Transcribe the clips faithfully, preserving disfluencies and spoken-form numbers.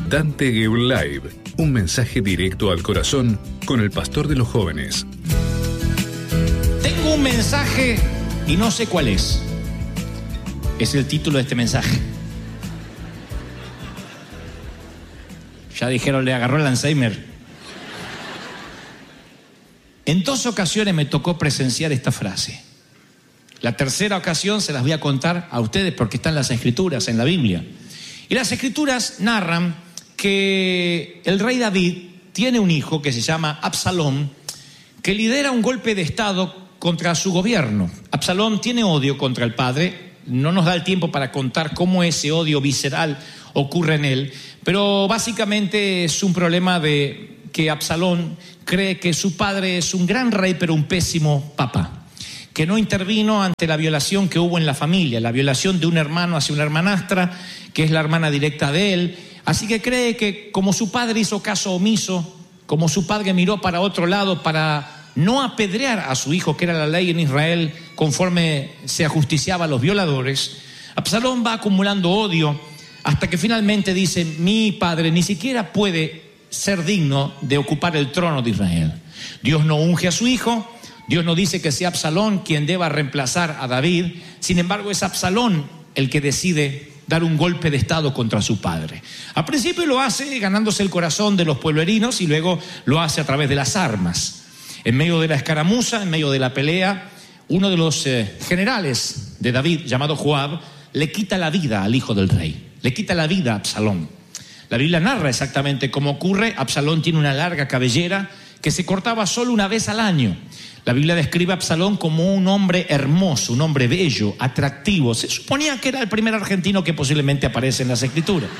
Dante Gebel Live, un mensaje directo al corazón con el pastor de los jóvenes. Tengo un mensaje y no sé cuál es. Es el título de este mensaje. Ya dijeron, le agarró el Alzheimer. En dos ocasiones me tocó presenciar esta frase. La tercera ocasión se las voy a contar a ustedes porque están las Escrituras, en la Biblia. Y las Escrituras narran que el rey David tiene un hijo que se llama Absalón, que lidera un golpe de estado contra su gobierno. Absalón tiene odio contra el padre. No nos da el tiempo para contar cómo ese odio visceral ocurre en él, pero básicamente es un problema de que Absalón cree que su padre es un gran rey pero un pésimo papá, que no intervino ante la violación que hubo en la familia, la violación de un hermano hacia una hermanastra, que es la hermana directa de él. Así que cree que como su padre hizo caso omiso, como su padre miró para otro lado para no apedrear a su hijo, que era la ley en Israel, conforme se ajusticiaba a los violadores, Absalón va acumulando odio hasta que finalmente dice: mi padre ni siquiera puede ser digno de ocupar el trono de Israel. Dios no unge a su hijo, Dios no dice que sea Absalón quien deba reemplazar a David. Sin embargo, es Absalón el que decide dar un golpe de estado contra su padre. Al principio lo hace ganándose el corazón de los pueblerinos y luego lo hace a través de las armas. En medio de la escaramuza, en medio de la pelea, uno de los eh, generales de David, llamado Joab, le quita la vida al hijo del rey. Le quita la vida a Absalón. La Biblia narra exactamente cómo ocurre. Absalón tiene una larga cabellera que se cortaba solo una vez al año. La Biblia describe a Absalón como un hombre hermoso, un hombre bello, atractivo. Se suponía que era el primer argentino que posiblemente aparece en las Escrituras.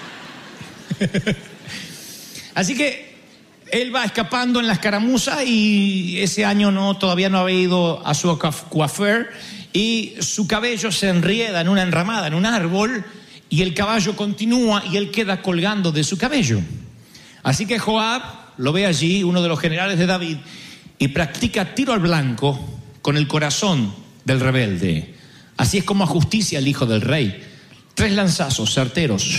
Así que él va escapando en la escaramuza y ese año no, todavía no había ido a su coiffeur y su cabello se enrieda en una enramada, en un árbol, y el caballo continúa y él queda colgando de su cabello. Así que Joab lo ve allí, uno de los generales de David, y practica tiro al blanco con el corazón del rebelde. Así es como ajusticia al hijo del rey. Tres lanzazos certeros.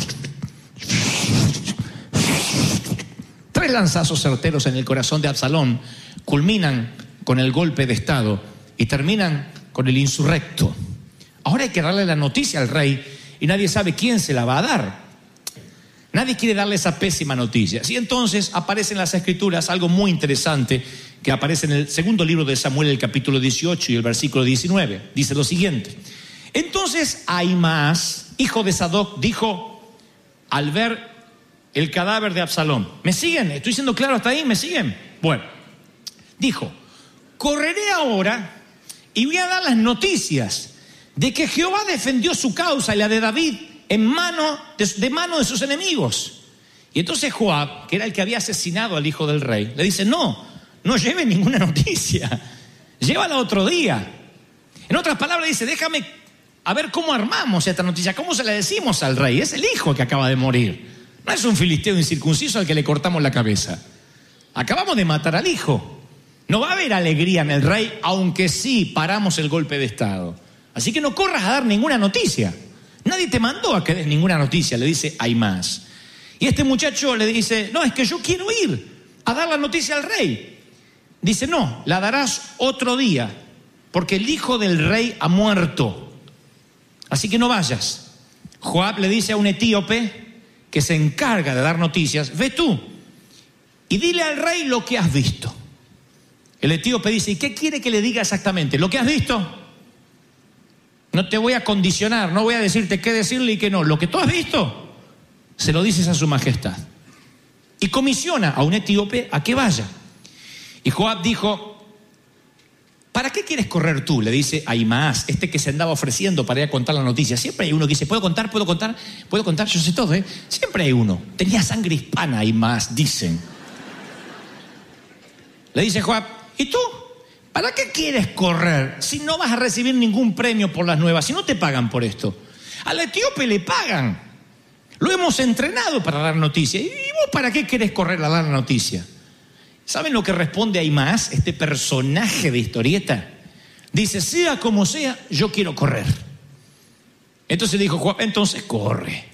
Tres lanzazos certeros en el corazón de Absalón culminan con el golpe de estado y terminan con el insurrecto. Ahora hay que darle la noticia al rey y nadie sabe quién se la va a dar. Nadie quiere darle esa pésima noticia. Y entonces aparece en las Escrituras algo muy interesante que aparece en el segundo libro de Samuel, el capítulo dieciocho y el versículo diecinueve. Dice lo siguiente: entonces Ahimaas, hijo de Sadoc, dijo al ver el cadáver de Absalón. ¿Me siguen? ¿Estoy siendo claro hasta ahí? ¿Me siguen? Bueno, dijo: correré ahora y voy a dar las noticias de que Jehová defendió su causa y la de David en mano de, de mano de sus enemigos. Y entonces Joab, que era el que había asesinado al hijo del rey, le dice: no, no lleve ninguna noticia, llévala otro día. En otras palabras dice: déjame a ver cómo armamos esta noticia, cómo se la decimos al rey. Es el hijo que acaba de morir, no es un filisteo incircunciso al que le cortamos la cabeza. Acabamos de matar al hijo. No va a haber alegría en el rey, aunque sí paramos el golpe de estado. Así que no corras a dar ninguna noticia. Nadie te mandó a que des ninguna noticia, le dice Ahimaas. Y este muchacho le dice: no, es que yo quiero ir a dar la noticia al rey. Dice: no, la darás otro día, porque el hijo del rey ha muerto. Así que no vayas. Joab le dice a un etíope que se encarga de dar noticias: ve tú y dile al rey lo que has visto. El etíope dice: ¿y qué quiere que le diga exactamente? ¿Lo que has visto? No te voy a condicionar, no voy a decirte qué decirle y qué no. Lo que tú has visto, se lo dices a su majestad. Y comisiona a un etíope a que vaya. Y Joab dijo: ¿para qué quieres correr tú? Le dice a Ahimaas, este que se andaba ofreciendo para ir a contar la noticia. Siempre hay uno que dice: ¿puedo contar? ¿Puedo contar? ¿Puedo contar? Yo sé todo, ¿eh? Siempre hay uno. Tenía sangre hispana Ahimaas, dicen. Le dice Joab: ¿y tú? ¿Para qué quieres correr si no vas a recibir ningún premio por las nuevas, si no te pagan por esto? Al etíope le pagan. Lo hemos entrenado para dar noticia. ¿Y vos para qué querés correr a dar la noticia? ¿Saben lo que responde Ahimaas, este personaje de historieta? Dice: sea como sea, yo quiero correr. Entonces dijo Joab: entonces corre. Y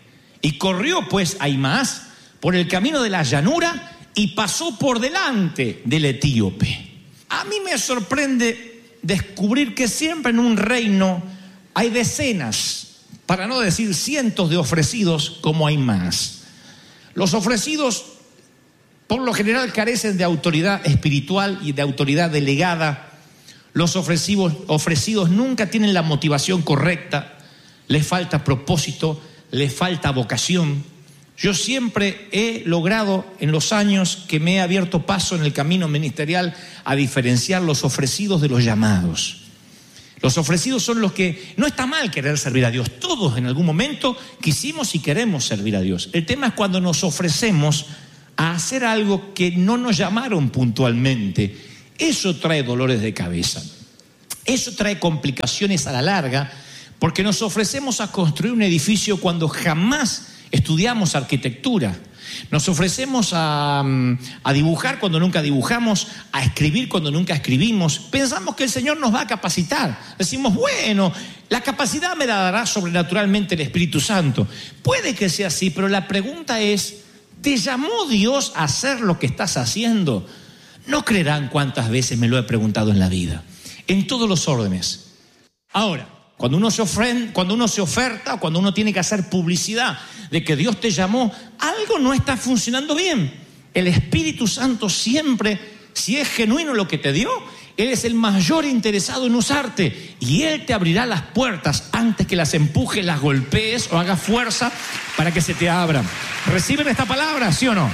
Y corrió pues Ahimaas por el camino de la llanura y pasó por delante del etíope. A mí me sorprende descubrir que siempre en un reino hay decenas, para no decir cientos de ofrecidos como Ahimaas. Los ofrecidos por lo general carecen de autoridad espiritual y de autoridad delegada. Los ofrecidos, ofrecidos nunca tienen la motivación correcta, les falta propósito, les falta vocación. Yo siempre he logrado en los años que me he abierto paso en el camino ministerial a diferenciar los ofrecidos de los llamados. Los ofrecidos son los que, no está mal querer servir a Dios, todos en algún momento quisimos y queremos servir a Dios. El tema es cuando nos ofrecemos a hacer algo que no nos llamaron puntualmente. Eso trae dolores de cabeza, eso trae complicaciones a la larga, porque nos ofrecemos a construir un edificio cuando jamás estudiamos arquitectura. Nos ofrecemos a, a dibujar cuando nunca dibujamos, a escribir cuando nunca escribimos. Pensamos que el Señor nos va a capacitar. Decimos, bueno, la capacidad me la dará sobrenaturalmente el Espíritu Santo. Puede que sea así, pero la pregunta es, ¿te llamó Dios a hacer lo que estás haciendo? No creerán cuántas veces me lo he preguntado en la vida, en todos los órdenes. Ahora, Cuando uno se ofrenda, cuando uno se oferta, cuando uno tiene que hacer publicidad de que Dios te llamó, algo no está funcionando bien. El Espíritu Santo siempre, si es genuino lo que te dio, Él es el mayor interesado en usarte y Él te abrirá las puertas antes que las empujes, las golpees o hagas fuerza para que se te abran. ¿Reciben esta palabra, sí o no?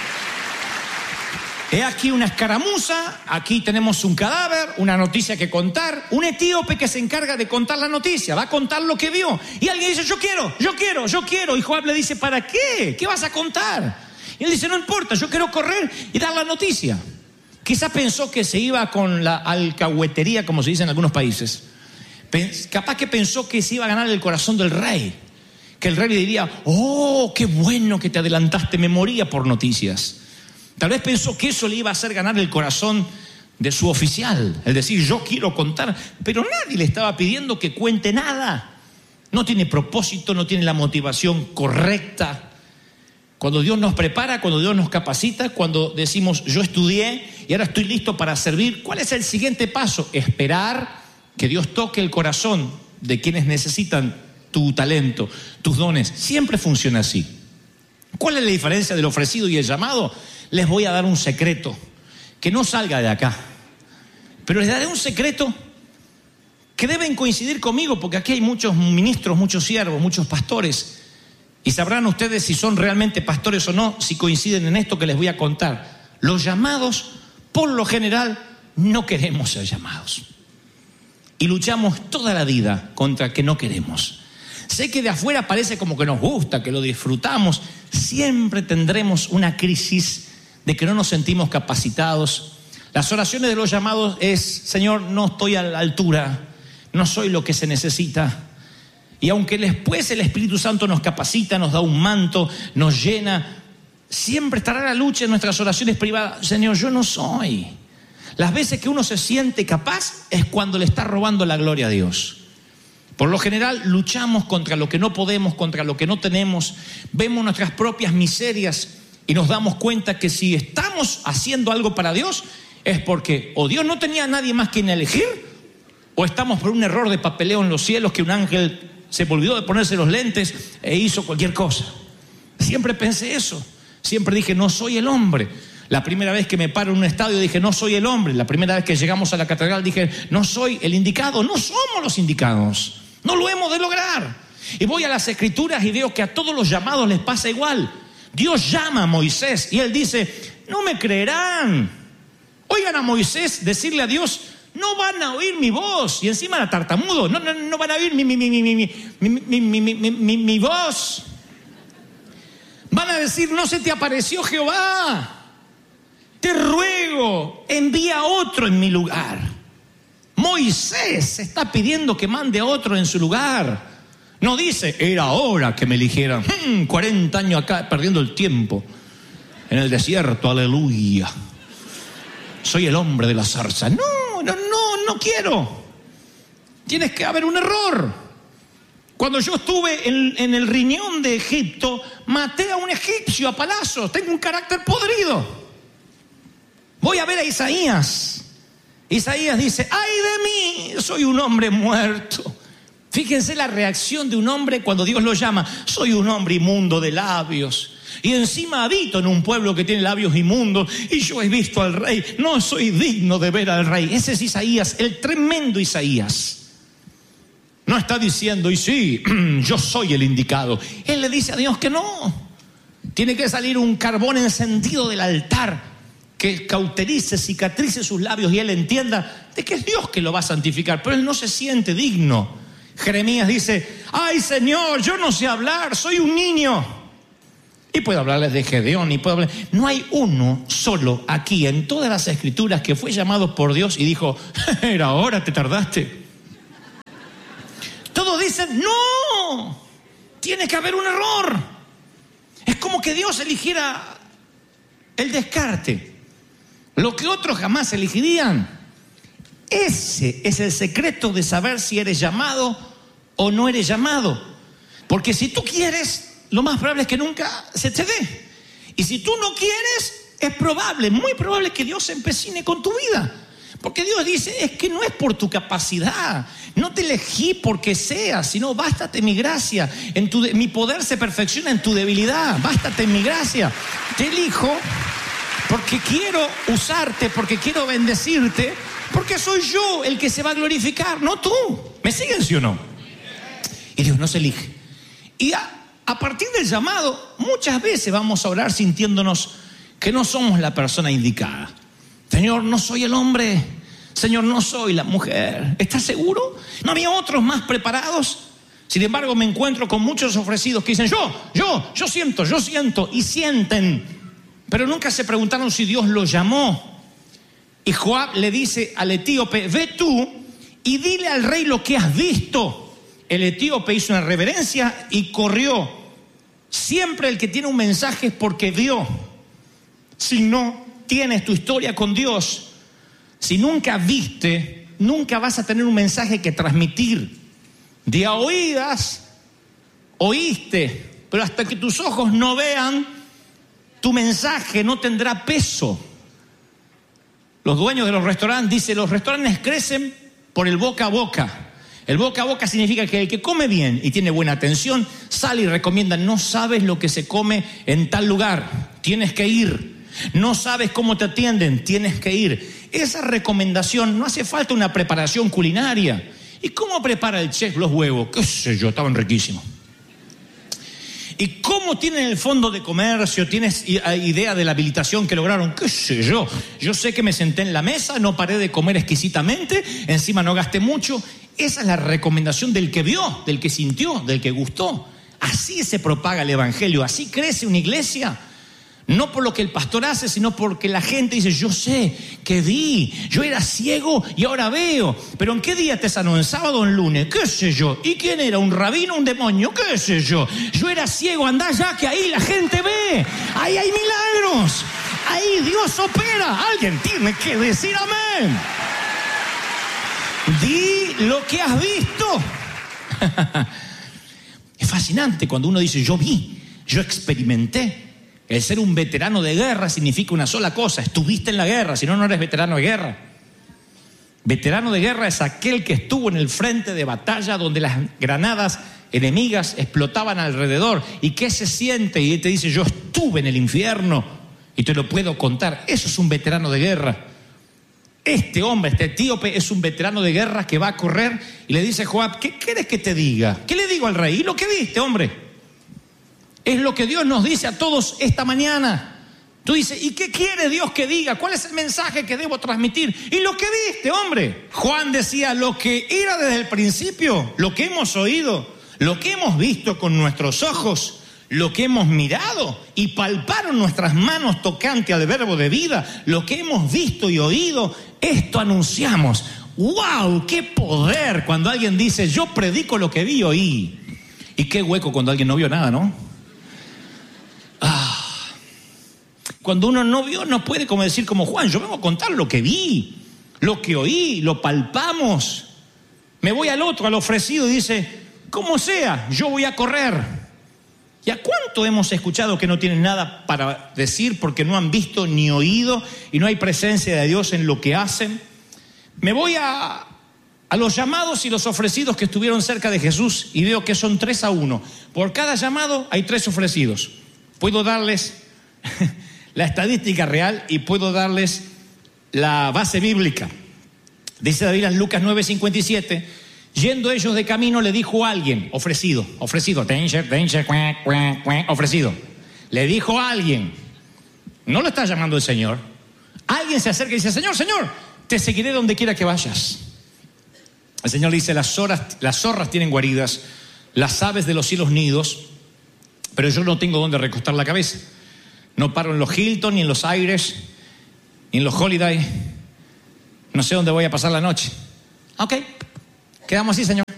He aquí una escaramuza, aquí tenemos un cadáver, una noticia que contar, un etíope que se encarga de contar la noticia, va a contar lo que vio. Y alguien dice, yo quiero, yo quiero, yo quiero. Y Joab le dice, ¿para qué? ¿Qué vas a contar? Y él dice, no importa, yo quiero correr y dar la noticia. Quizás pensó que se iba con la alcahuetería, como se dice en algunos países. Capaz que pensó que se iba a ganar el corazón del rey. Que el rey le diría, oh, qué bueno que te adelantaste, me moría por noticias. Tal vez pensó que eso le iba a hacer ganar el corazón de su oficial, el decir, yo quiero contar, pero nadie le estaba pidiendo que cuente nada. No tiene propósito, no tiene la motivación correcta. Cuando Dios nos prepara, cuando Dios nos capacita, cuando decimos, yo estudié y ahora estoy listo para servir, ¿cuál es el siguiente paso? Esperar que Dios toque el corazón de quienes necesitan tu talento, tus dones. Siempre funciona así. ¿Cuál es la diferencia del ofrecido y el llamado? Les voy a dar un secreto, que no salga de acá, pero les daré un secreto que deben coincidir conmigo, porque aquí hay muchos ministros, muchos siervos, muchos pastores, y sabrán ustedes si son realmente pastores o no, si coinciden en esto que les voy a contar. Los llamados, por lo general, no queremos ser llamados, y luchamos toda la vida contra que no queremos. Sé que de afuera parece como que nos gusta, que lo disfrutamos. Siempre tendremos una crisis de que no nos sentimos capacitados. Las oraciones de los llamados es, Señor, no estoy a la altura, no soy lo que se necesita. Y aunque después el Espíritu Santo nos capacita, nos da un manto, nos llena, siempre estará la lucha en nuestras oraciones privadas. Señor, yo no soy. Las veces que uno se siente capaz es cuando le está robando la gloria a Dios. Por lo general luchamos contra lo que no podemos, contra lo que no tenemos, vemos nuestras propias miserias y nos damos cuenta que si estamos haciendo algo para Dios es porque o Dios no tenía a nadie más quien elegir, o estamos por un error de papeleo en los cielos, que un ángel se olvidó de ponerse los lentes e hizo cualquier cosa. Siempre pensé eso, siempre dije, no soy el hombre. La primera vez que me paro en un estadio dije, no soy el hombre. La primera vez que llegamos a la catedral dije, no soy el indicado. No somos los indicados. No lo hemos de lograr. Y voy a las escrituras y veo que a todos los llamados les pasa igual. Dios llama a Moisés y él dice, no me creerán. Oigan a Moisés decirle a Dios, no van a oír mi voz. Y encima la tartamudo, no, no, no van a oír mi, mi, mi, mi, mi, mi, mi, mi, mi, mi, mi voz. Van a decir, no se te apareció Jehová. Te ruego, envía a otro en mi lugar. Moisés está pidiendo que mande a otro en su lugar. No dice, era hora que me eligieran. Hmm, cuarenta años acá perdiendo el tiempo en el desierto, aleluya. Soy el hombre de la zarza. No, no, no, no quiero. Tienes que haber un error. Cuando yo estuve en, en el riñón de Egipto, maté a un egipcio a palazos. Tengo un carácter podrido. Voy a ver a Isaías. Isaías dice, ¡ay de mí! Soy un hombre muerto. Fíjense la reacción de un hombre cuando Dios lo llama. Soy un hombre inmundo de labios. Y encima habito en un pueblo que tiene labios inmundos. Y yo he visto al rey. No soy digno de ver al rey. Ese es Isaías, el tremendo Isaías. No está diciendo, y sí, yo soy el indicado. Él le dice a Dios que no. Tiene que salir un carbón encendido del altar que cauterice, cicatrice sus labios y él entienda de que es Dios que lo va a santificar. Pero él no se siente digno. Jeremías dice, ay Señor, yo no sé hablar, soy un niño. Y puedo hablarles de Gedeón y puedo hablar. No hay uno solo aquí en todas las escrituras que fue llamado por Dios y dijo, era hora, te tardaste. Todos dicen, no, tiene que haber un error. Es como que Dios eligiera el descarte, lo que otros jamás elegirían. Ese es el secreto de saber si eres llamado o no eres llamado. Porque si tú quieres, lo más probable es que nunca se te dé. Y si tú no quieres, es probable, muy probable que Dios se empecine con tu vida. Porque Dios dice, es que no es por tu capacidad, no te elegí porque seas, sino bástate mi gracia, en tu, mi poder se perfecciona en tu debilidad, bástate mi gracia, te elijo porque quiero usarte, porque quiero bendecirte, porque soy yo el que se va a glorificar, no tú. ¿Me siguen, sí o no? Y Dios nos elige. Y a, a partir del llamado, muchas veces vamos a orar sintiéndonos que no somos la persona indicada. Señor, no soy el hombre. Señor, no soy la mujer. ¿Estás seguro? ¿No había otros más preparados? Sin embargo, me encuentro con muchos ofrecidos que dicen, yo, yo, yo siento, yo siento, y sienten. Pero nunca se preguntaron si Dios los llamó. Y Joab le dice al etíope, ve tú y dile al rey lo que has visto. El etíope hizo una reverencia y corrió. Siempre el que tiene un mensaje es porque vio. Si no tienes tu historia con Dios, si nunca viste, nunca vas a tener un mensaje que transmitir. De a oídas, oíste, pero hasta que tus ojos no vean, tu mensaje no tendrá peso. Los dueños de los restaurantes dicen, los restaurantes crecen por el boca a boca. El boca a boca significa que el que come bien y tiene buena atención, sale y recomienda, no sabes lo que se come en tal lugar, tienes que ir. No sabes cómo te atienden, tienes que ir. Esa recomendación, no hace falta una preparación culinaria. ¿Y cómo prepara el chef los huevos? ¿Qué sé yo? Estaban riquísimos. ¿Y cómo tienen el fondo de comercio? ¿Tienes idea de la habilitación que lograron? ¿Qué sé yo? Yo sé que me senté en la mesa, no paré de comer exquisitamente, encima no gasté mucho. Esa es la recomendación del que vio, del que sintió, del que gustó. Así se propaga el evangelio, así crece una iglesia. No por lo que el pastor hace, sino porque la gente dice, yo sé que vi, yo era ciego y ahora veo. ¿Pero en qué día te sanó? ¿En sábado o en lunes? ¿Qué sé yo? ¿Y quién era? ¿Un rabino o un demonio? ¿Qué sé yo? Yo era ciego, andá ya que ahí la gente ve. Ahí hay milagros. Ahí Dios opera. Alguien tiene que decir amén. Di lo que has visto. Es fascinante cuando uno dice, yo vi, yo experimenté. El ser un veterano de guerra significa una sola cosa, estuviste en la guerra, si no, no eres veterano de guerra. Veterano de guerra es aquel que estuvo en el frente de batalla donde las granadas enemigas explotaban alrededor. ¿Y qué se siente? Y él te dice, yo estuve en el infierno y te lo puedo contar. Eso es un veterano de guerra. Este hombre, este etíope, es un veterano de guerra que va a correr y le dice a Joab, ¿qué quieres que te diga? ¿Qué le digo al rey? ¿Y lo que viste, hombre? Es lo que Dios nos dice a todos esta mañana. Tú dices, ¿y qué quiere Dios que diga? ¿Cuál es el mensaje que debo transmitir? Y lo que viste, hombre. Juan decía, lo que era desde el principio, lo que hemos oído, lo que hemos visto con nuestros ojos, lo que hemos mirado y palparon nuestras manos tocante al verbo de vida, lo que hemos visto y oído, esto anunciamos. ¡Wow! ¡Qué poder! Cuando alguien dice, yo predico lo que vi y oí. Y qué hueco cuando alguien no vio nada, ¿no? Ah, cuando uno no vio, no puede como decir como Juan, yo vengo a contar lo que vi, lo que oí, lo palpamos. Me voy al otro, al ofrecido, y dice, como sea, yo voy a correr. ¿Y a cuánto hemos escuchado que no tienen nada para decir porque no han visto ni oído y no hay presencia de Dios en lo que hacen? Me voy a, a los llamados y los ofrecidos que estuvieron cerca de Jesús y veo que son tres a uno. Por cada llamado hay tres ofrecidos. Puedo darles la estadística real y puedo darles la base bíblica. Dice la Biblia en Lucas nueve cincuenta y siete... Yendo ellos de camino, le dijo a alguien, ofrecido, ofrecido, danger, danger, cuac, cuac, cuac, ofrecido. Le dijo a alguien, no lo está llamando el Señor. Alguien se acerca y dice, Señor, Señor, te seguiré donde quiera que vayas. El Señor le dice, las zorras, las zorras tienen guaridas, las aves de los cielos nidos, pero yo no tengo dónde recostar la cabeza. No paro en los Hilton, ni en los Aires, ni en los Holiday. No sé dónde voy a pasar la noche. Ok. Quedamos así, Señor.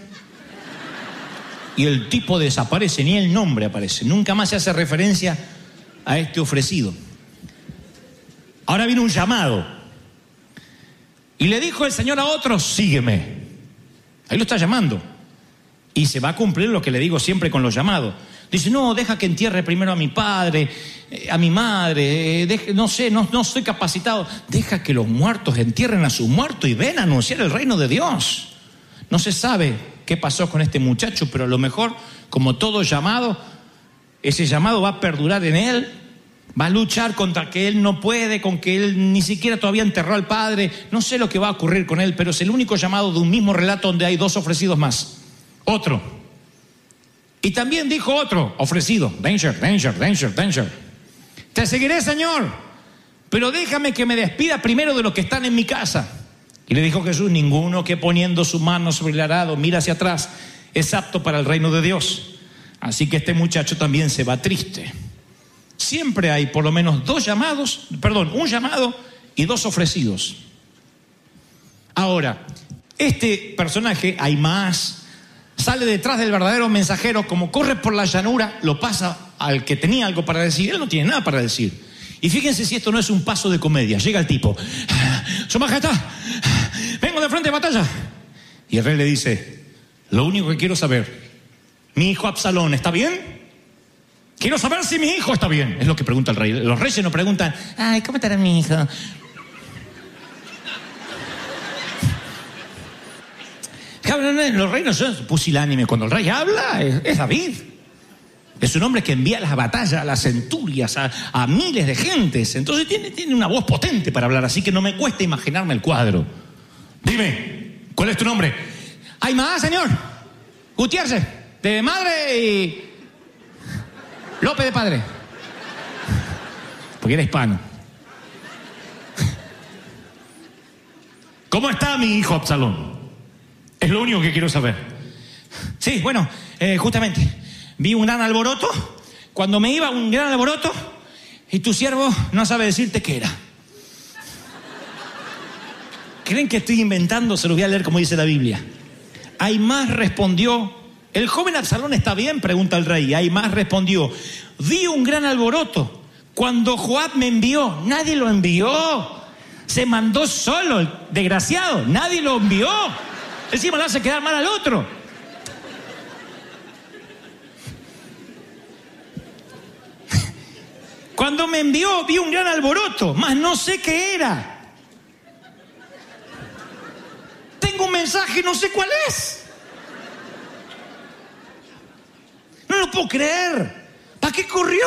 Y el tipo desaparece, ni el nombre aparece. Nunca más se hace referencia a este ofrecido. Ahora viene un llamado. Y le dijo el Señor a otro, sígueme. Ahí lo está llamando. Y se va a cumplir lo que le digo siempre con los llamados. Dice, no, deja que entierre primero a mi padre, a mi madre, deje, no sé, no, no estoy capacitado. Deja que los muertos entierren a sus muertos y ven a anunciar el reino de Dios. No se sabe qué pasó con este muchacho, pero a lo mejor, como todo llamado, ese llamado va a perdurar en él, va a luchar contra que él no puede, con que él ni siquiera todavía enterró al padre. No sé lo que va a ocurrir con él, pero es el único llamado de un mismo relato donde hay dos ofrecidos más. Otro. Y también dijo otro ofrecido, danger, danger, danger, danger. Te seguiré, Señor, pero déjame que me despida primero de los que están en mi casa. Y le dijo Jesús, ninguno que poniendo su mano sobre el arado mira hacia atrás es apto para el reino de Dios. Así que este muchacho también se va triste. Siempre hay por lo menos dos llamados, perdón, un llamado y dos ofrecidos. Ahora, este personaje, hay más, sale detrás del verdadero mensajero, como corre por la llanura, lo pasa al que tenía algo para decir. Él no tiene nada para decir. Y fíjense si esto no es un paso de comedia. Llega el tipo, Su Majestad, vengo de frente de batalla. Y el rey le dice, lo único que quiero saber, mi hijo Absalón, ¿está bien? Quiero saber si mi hijo está bien. Es lo que pregunta el rey. Los reyes no preguntan, ay, ¿cómo estará mi hijo? Los reyes son pusilánimes. Cuando el rey habla, es, es David. Es un hombre que envía a las batallas, a las centurias, a, a miles de gentes. Entonces tiene, tiene una voz potente para hablar, así que no me cuesta imaginarme el cuadro. Dime, ¿cuál es tu nombre? Hay más, señor. Gutiérrez, de madre y López de padre. Porque era hispano. ¿Cómo está mi hijo Absalón? Es lo único que quiero saber. Sí, bueno, eh, justamente vi un gran alboroto. Cuando me iba un gran alboroto y tu siervo no sabe decirte qué era. ¿Creen que estoy inventando? Se los voy a leer como dice la Biblia. Hay más respondió. ¿El joven Absalón está bien? Pregunta el rey. Hay más respondió. Vi un gran alboroto. Cuando Joab me envió, nadie lo envió. Se mandó solo, el desgraciado. Nadie lo envió. Encima le hace quedar mal al otro. Cuando me envió, vi un gran alboroto, mas no sé qué era. Tengo un mensaje, no sé cuál es. No lo puedo creer. ¿Para qué corrió?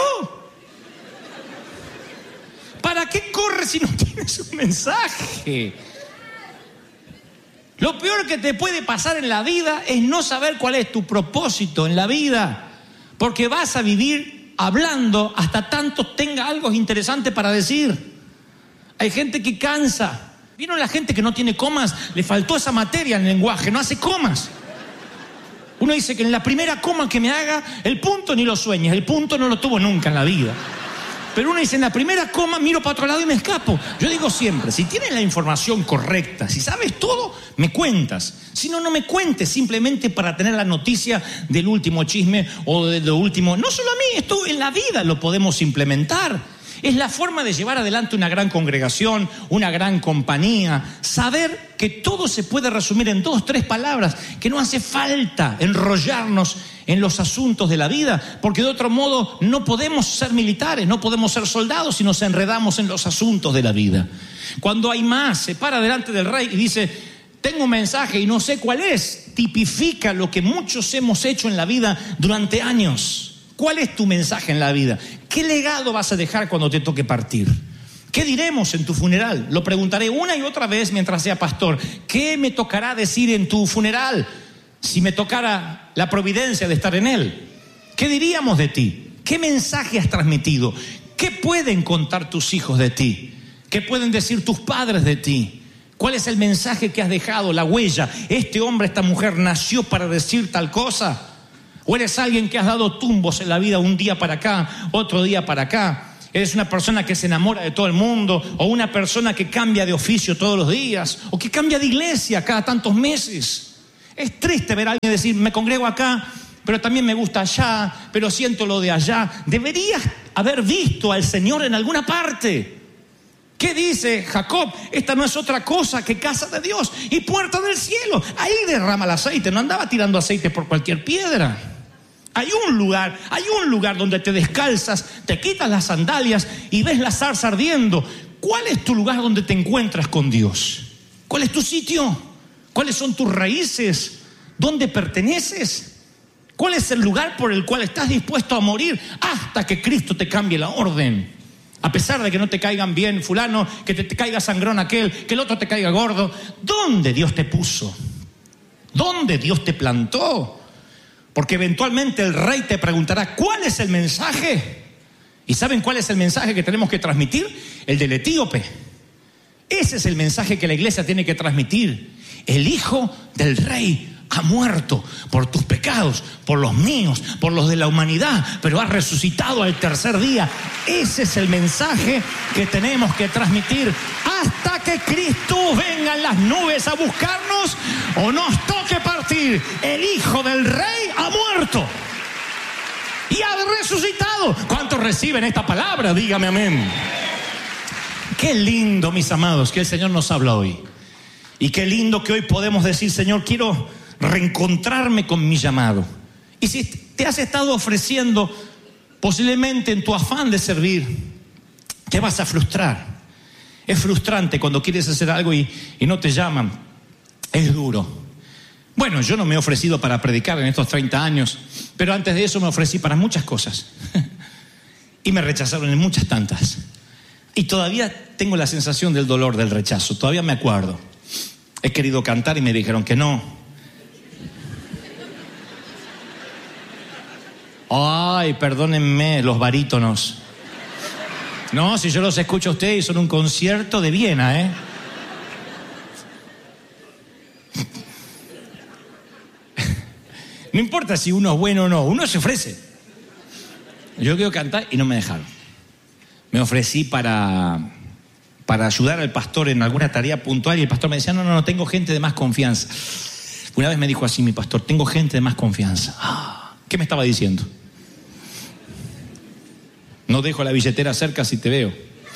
¿Para qué corre si no tienes un mensaje? Lo peor que te puede pasar en la vida es no saber cuál es tu propósito en la vida, porque vas a vivir hablando hasta tanto tenga algo interesante para decir. Hay gente que cansa. ¿Vieron la gente que no tiene comas? Le faltó esa materia en el lenguaje, no hace comas. Uno dice que en la primera coma que me haga, el punto ni lo sueñes, el punto no lo tuvo nunca en la vida. Pero uno dice, en la primera coma miro para otro lado y me escapo. Yo digo siempre, si tienes la información correcta, si sabes todo, me cuentas. Si no, no me cuentes simplemente para tener la noticia del último chisme o de lo último. No solo a mí, esto en la vida lo podemos implementar. Es la forma de llevar adelante una gran congregación, una gran compañía. Saber que todo se puede resumir en dos, tres palabras, que no hace falta enrollarnos en los asuntos de la vida, porque de otro modo no podemos ser militares, no podemos ser soldados si nos enredamos en los asuntos de la vida. Cuando Aimás se para delante del rey y dice: tengo un mensaje y no sé cuál es, tipifica lo que muchos hemos hecho en la vida durante años. ¿Cuál es tu mensaje en la vida? ¿Qué legado vas a dejar cuando te toque partir? ¿Qué diremos en tu funeral? Lo preguntaré una y otra vez mientras sea pastor. ¿Qué me tocará decir en tu funeral si me tocara la providencia de estar en él? ¿Qué diríamos de ti? ¿Qué mensaje has transmitido? ¿Qué pueden contar tus hijos de ti? ¿Qué pueden decir tus padres de ti? ¿Cuál es el mensaje que has dejado, la huella? ¿Este hombre, esta mujer nació para decir tal cosa? ¿O eres alguien que has dado tumbos en la vida, un día para acá, otro día para acá? ¿Eres una persona que se enamora de todo el mundo? ¿O una persona que cambia de oficio todos los días? ¿O que cambia de iglesia cada tantos meses? Es triste ver a alguien decir: me congrego acá, pero también me gusta allá, pero siento lo de allá. Deberías haber visto al Señor en alguna parte. ¿Qué dice Jacob? Esta no es otra cosa que casa de Dios y puerta del cielo. Ahí derrama el aceite, no andaba tirando aceite por cualquier piedra. Hay un lugar, hay un lugar donde te descalzas, te quitas las sandalias y ves la zarza ardiendo. ¿Cuál es tu lugar donde te encuentras con Dios? ¿Cuál es tu sitio? ¿Cuáles son tus raíces? ¿Dónde perteneces? ¿Cuál es el lugar por el cual estás dispuesto a morir hasta que Cristo te cambie la orden? A pesar de que no te caigan bien fulano, que te, te caiga sangrón aquel, que el otro te caiga gordo. ¿Dónde Dios te puso? ¿Dónde Dios te plantó? Porque eventualmente el rey te preguntará: ¿cuál es el mensaje? ¿Y saben cuál es el mensaje que tenemos que transmitir? El del etíope. Ese es el mensaje que la iglesia tiene que transmitir. El hijo del rey ha muerto por tus pecados, por los míos, por los de la humanidad, pero ha resucitado al tercer día. Ese es el mensaje que tenemos que transmitir hasta que Cristo venga en las nubes a buscarnos o nos toque partir. El hijo del rey ha muerto y ha resucitado. ¿Cuántos reciben esta palabra? Dígame amén. Qué lindo, mis amados, que el Señor nos habla hoy. Y qué lindo que hoy podemos decir: Señor, quiero reencontrarme con mi llamado. Y si te has estado ofreciendo, posiblemente en tu afán de servir, te vas a frustrar. Es frustrante cuando quieres hacer algo y, y no te llaman. Es duro. Bueno, yo no me he ofrecido para predicar en estos treinta años, pero antes de eso me ofrecí para muchas cosas. Y me rechazaron en muchas tantas. Y todavía tengo la sensación del dolor del rechazo. Todavía me acuerdo. He querido cantar y me dijeron que no. Ay, perdónenme los barítonos. No, si yo los escucho a ustedes, son un concierto de Viena, ¿eh? No importa si uno es bueno o no, uno se ofrece. Yo quiero cantar y no me dejaron. Me ofrecí para, para ayudar al pastor en alguna tarea puntual y el pastor me decía: no, no, no, tengo gente de más confianza. Una vez me dijo así mi pastor: tengo gente de más confianza. Ah, ¿qué me estaba diciendo? No dejo la billetera cerca si te veo.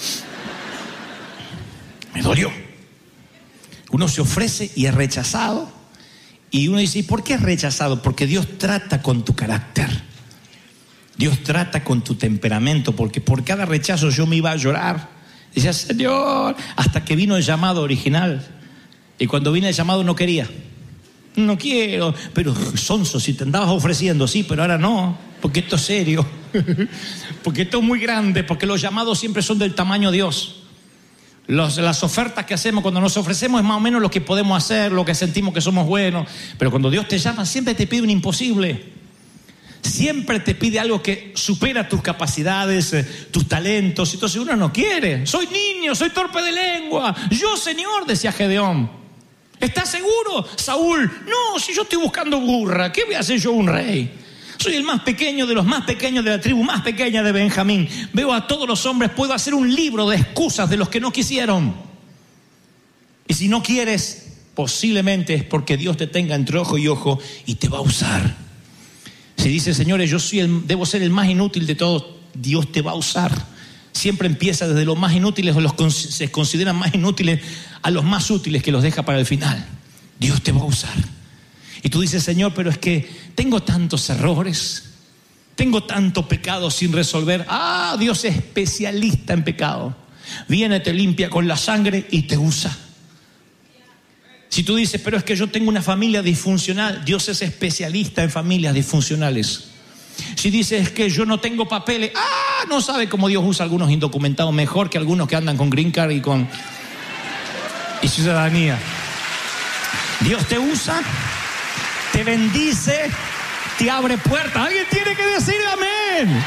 Me dolió. Uno se ofrece y es rechazado. Y uno dice: ¿y por qué es rechazado? Porque Dios trata con tu carácter. Dios trata con tu temperamento. Porque por cada rechazo yo me iba a llorar. Decía: Señor, hasta que vino el llamado original. Y cuando vino el llamado no quería. No quiero. Pero sonso, si te andabas ofreciendo, sí, pero ahora no. Porque esto es serio. Porque esto es muy grande. Porque los llamados siempre son del tamaño de Dios. Los, las ofertas que hacemos cuando nos ofrecemos es más o menos lo que podemos hacer, lo que sentimos que somos buenos. Pero cuando Dios te llama, siempre te pide un imposible. Siempre te pide algo que supera tus capacidades, eh, tus talentos. Entonces uno no quiere. Soy niño, soy torpe de lengua. Yo, Señor, decía Gedeón. ¿Estás seguro, Saúl? No, si yo estoy buscando burra, ¿qué voy a hacer yo un rey? Soy el más pequeño de los más pequeños de la tribu más pequeña de Benjamín. Veo a todos los hombres, puedo hacer un libro de excusas de los que no quisieron. Y si no quieres, posiblemente es porque Dios te tenga entre ojo y ojo y te va a usar. Si dices: señores, yo soy el, debo ser el más inútil de todos, Dios te va a usar. siempre empieza desde los más inútiles o los que se consideran más inútiles a los más útiles, que los deja para el final. Dios te va a usar. Y tú dices, Señor, pero es que tengo tantos errores, tengo tanto pecado sin resolver. Ah, Dios es especialista en pecado. Viene, te limpia con la sangre y te usa. Si tú dices, pero es que yo tengo una familia disfuncional, Dios es especialista en familias disfuncionales. Si dices que yo no tengo papeles, ah, no sabe cómo Dios usa a algunos indocumentados mejor que algunos que andan con green card y con y ciudadanía. Dios te usa, te bendice, te abre puertas. Alguien tiene que decir amén.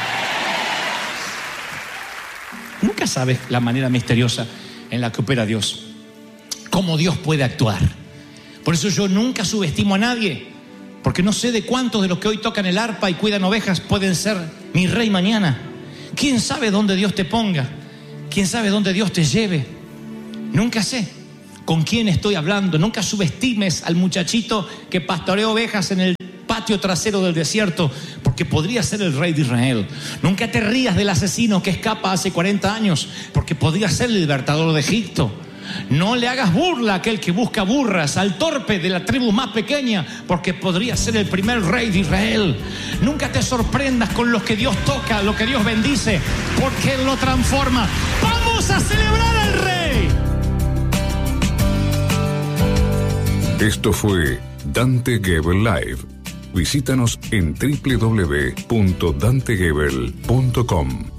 Nunca sabes la manera misteriosa en la que opera Dios, cómo Dios puede actuar. Por eso yo nunca subestimo a nadie, porque no sé de cuántos de los que hoy tocan el arpa y cuidan ovejas pueden ser mi rey mañana. ¿Quién sabe dónde Dios te ponga? ¿Quién sabe dónde Dios te lleve? Nunca sé con quién estoy hablando. Nunca subestimes al muchachito que pastorea ovejas en el patio trasero del desierto, porque podría ser el rey de Israel. Nunca te rías del asesino que escapa hace cuarenta años, porque podría ser el libertador de Egipto. No le hagas burla a aquel que busca burras, al torpe de la tribu más pequeña, porque podría ser el primer rey de Israel. Nunca te sorprendas con lo que Dios toca, lo que Dios bendice, porque Él lo transforma. ¡Vamos a celebrar al Rey! Esto fue Dante Gebel Live. Visítanos en doble u doble u doble u punto dante gebel punto com.